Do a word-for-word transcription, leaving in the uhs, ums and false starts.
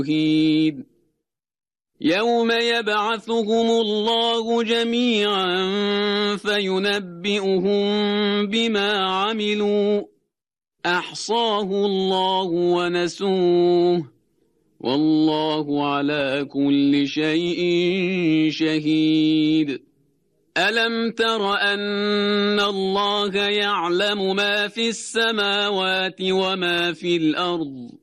شهيد يوم يبعثهم الله جميعا فينبئهم بما عملوا أحصاه الله ونسوه والله على كل شيء شهيد ألم تر أن الله يعلم ما في السماوات وما في الأرض